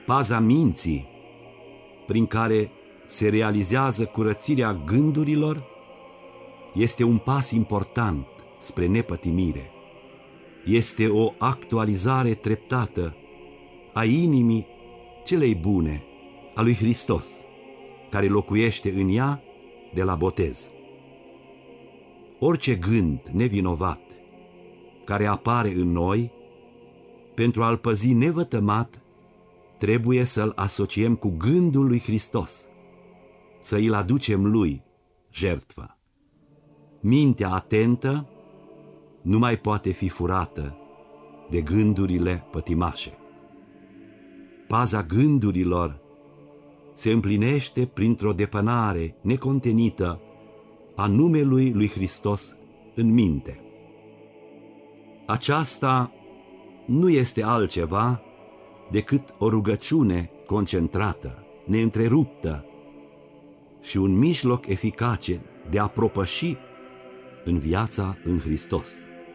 paza minții, prin care se realizează curățirea gândurilor, este un pas important spre nepătimire. Este o actualizare treptată a inimii celei bune, a lui Hristos, care locuiește în ea de la botez. Orice gând nevinovat care apare în noi, pentru a-l păzi nevătămat, trebuie să-l asociem cu gândul lui Hristos, să îl aducem lui jertfă. Mintea atentă nu mai poate fi furată de gândurile pătimașe. Paza gândurilor se împlinește printr-o depănare necontenită a numelui lui Hristos în minte. Aceasta nu este altceva decât o rugăciune concentrată, neîntreruptă și un mijloc eficace de a propăși în viața în Hristos.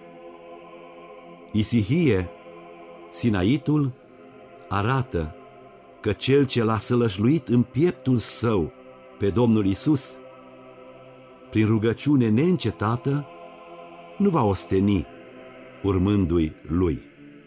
Isihie, Sinaitul, arată că cel ce l-a sălășluit în pieptul său pe Domnul Iisus, prin rugăciune neîncetată, nu va osteni urmându-i lui.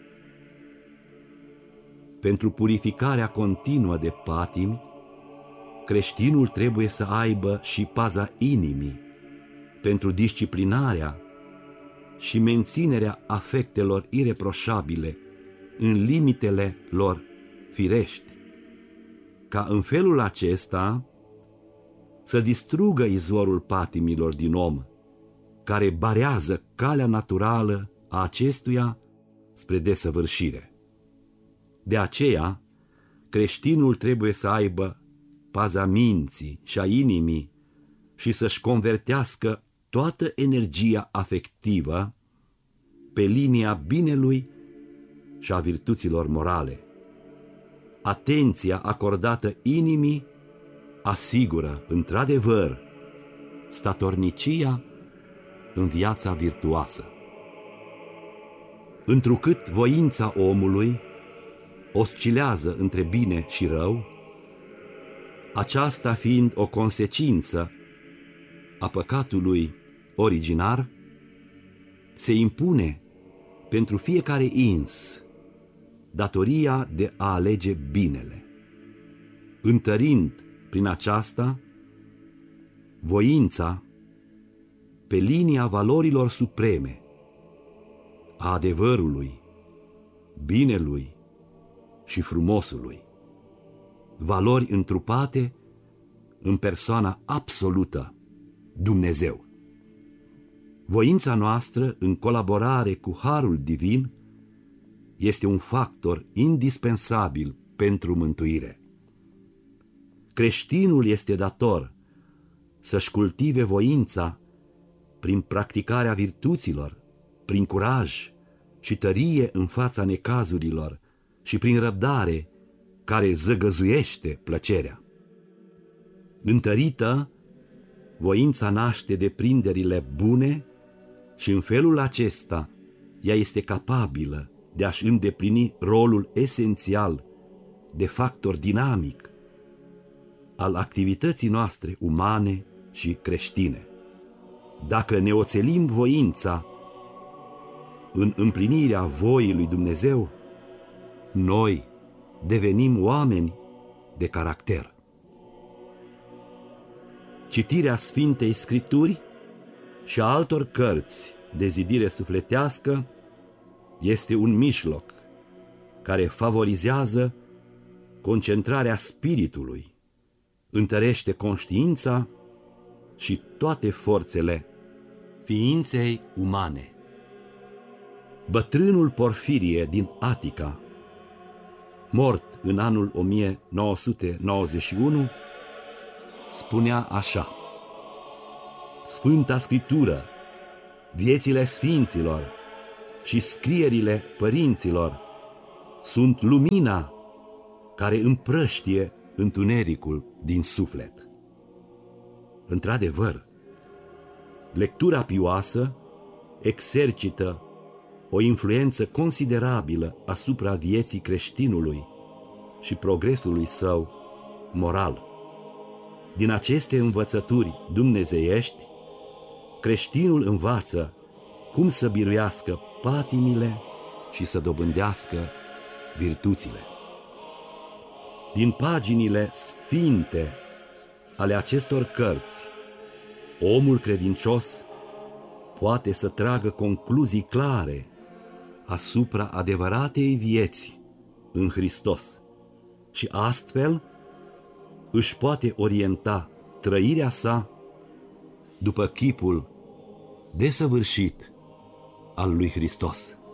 Pentru purificarea continuă de patimi, creștinul trebuie să aibă și paza inimii, pentru disciplinarea și menținerea afectelor ireproșabile în limitele lor firești, ca în felul acesta să distrugă izvorul patimilor din om, care barează calea naturală a acestuia spre desăvârșire. De aceea, creștinul trebuie să aibă paza minții și a inimii și să-și convertească toată energia afectivă pe linia binelui și a virtuților morale. Atenția acordată inimii asigură, într-adevăr, statornicia în viața virtuoasă. Întrucât voința omului oscilează între bine și rău, aceasta fiind o consecință a păcatului originar, se impune pentru fiecare ins datoria de a alege binele, întărind prin aceasta voința pe linia valorilor supreme, a adevărului, binelui și frumosului, valori întrupate în persoana absolută, Dumnezeu. Voința noastră, în colaborare cu Harul Divin, este un factor indispensabil pentru mântuire. Creștinul este dator să-și cultive voința prin practicarea virtuților, prin curaj și tărie în fața necazurilor și prin răbdare care zăgăzuiește plăcerea. Întărită, voința naște deprinderile bune și în felul acesta ea este capabilă de a-și îndeplini rolul esențial de factor dinamic al activității noastre umane și creștine. Dacă ne oțelim voința în împlinirea voii lui Dumnezeu, noi devenim oameni de caracter. Citirea Sfintei Scripturi și a altor cărți de zidire sufletească este un mijloc care favorizează concentrarea spiritului, întărește conștiința și toate forțele ființei umane. Bătrânul Porfirie din Atica, mort în anul 1991, spunea așa: Sfânta Scriptură, viețile sfinților și scrierile părinților sunt lumina care împrăștie întunericul din suflet. Într-adevăr, lectura pioasă exercită o influență considerabilă asupra vieții creștinului și progresului său moral. Din aceste învățături dumnezeiești, creștinul învață cum să biruiască patimile și să dobândească virtuțile. Din paginile sfinte ale acestor cărți, omul credincios poate să tragă concluzii clare asupra adevăratei vieți în Hristos și astfel își poate orienta trăirea sa după chipul desăvârșit al lui Hristos.